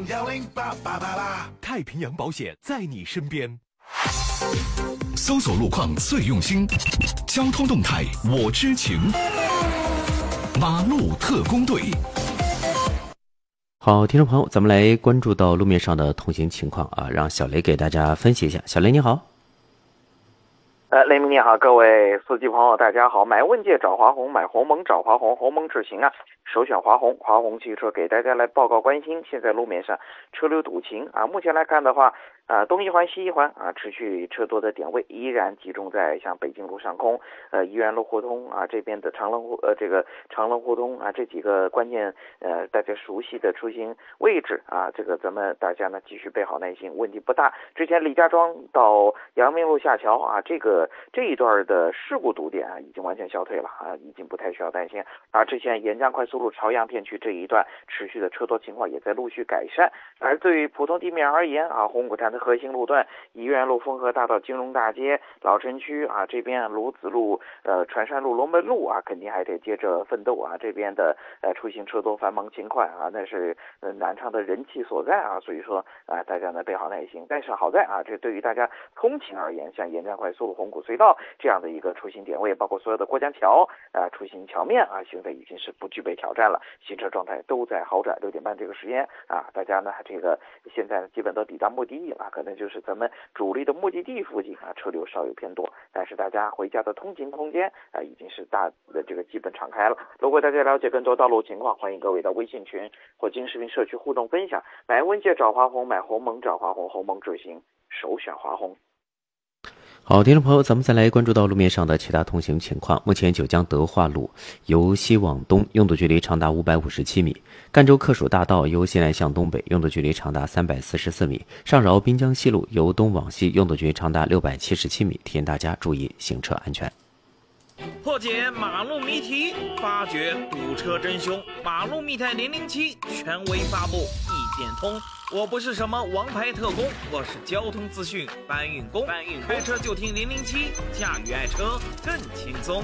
10888，太平洋保险在你身边。 搜索路况最用心，交通动态我知情。马路特工队。 好，听众朋友，咱们来关注到路面上的通行情况啊，让小雷给大家分析一下。小雷你好。 雷明你好，各位司机朋友大家好。买问界找华虹，买鸿蒙找华虹，鸿蒙智行啊，首选华虹。华虹汽车给大家来报告关心，现在路面上车流堵情啊，目前来看的话东一环西一环啊，持续车多的点位依然集中在像北京路上空、怡园路互通啊这边的长乐互通啊这几个关键大家熟悉的出行位置啊，这个咱们大家呢继续备好耐心，问题不大。之前李家庄到阳明路下桥啊，这一段的事故堵点啊已经完全消退了啊，已经不太需要担心啊。之前沿江快速路朝阳片区这一段持续的车多情况也在陆续改善。而对于普通地面而言啊，红谷滩的核心路段，怡园路、丰河大道、金融大街、老城区啊这边卢子路、船山路、龙门路啊，肯定还得接着奋斗啊。这边的出行车多繁忙情况啊，那是南昌的人气所在啊。所以说啊，大家呢备好耐心。但是好在啊，这对于大家通勤而言，像沿江快速路、红谷隧道这样的一个出行点位，包括所有的过江桥出行桥面啊，现在已经是不具备挑战了，行车状态都在好转。6点半这个时间啊，大家呢这个现在基本都抵达目的地了，可能就是咱们主力的目的地附近啊，车流稍有偏多，但是大家回家的通勤空间啊，已经是大的这个基本敞开了。如果大家了解更多道路情况，欢迎各位到微信群或金视频社区互动分享。买问界找华虹，买鸿蒙找华虹，鸿蒙智行首选华虹。 好，听众朋友，咱们再来关注到路面上的其他通行情况。目前九江德化路由西往东拥堵距离长达557米，赣州客属大道由西南向东北拥堵距离长达344米，上饶滨江西路由东往西拥堵距离长达677米，提醒大家注意行车安全。 破解马路谜题，发掘堵车真凶。马路密探007权威发布，一点通。我不是什么王牌特工，我是交通资讯搬运工。开车就听007，驾驭爱车更轻松。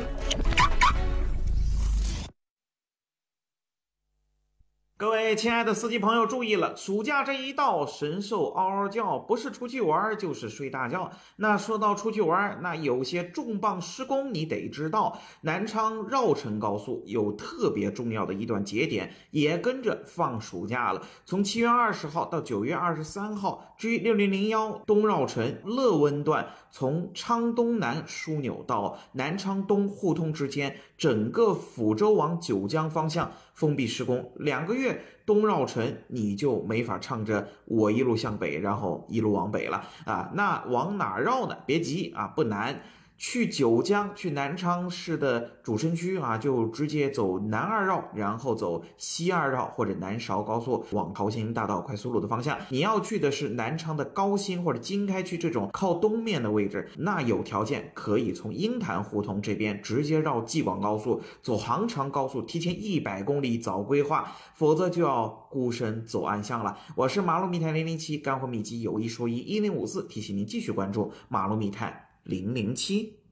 各位亲爱的司机朋友注意了，暑假这一到，神兽嗷嗷叫，不是出去玩就是睡大觉。那说到出去玩，那有些重磅施工你得知道，南昌绕城高速有特别重要的一段节点也跟着放暑假了，从7月20号到9月23号，至于6001东绕城乐温段，从昌东南枢纽到南昌东互通之间，整个抚州往九江方向封闭施工2个月，东绕城你就没法唱着我一路向北，然后一路往北了啊。那往哪绕呢？别急啊，不难。去九江，去南昌市的主城区啊，就直接走南2绕，然后走西2绕或者南韶高速往桃兴大道快速路的方向。你要去的是南昌的高新或者经开区这种靠东面的位置，那有条件可以从鹰潭胡同这边直接绕济广高速，走杭长高速，提前100公里早规划，否则就要孤身走暗巷了。我是马路密探007，干货秘籍有一说一1054，提醒您继续关注马路密探007。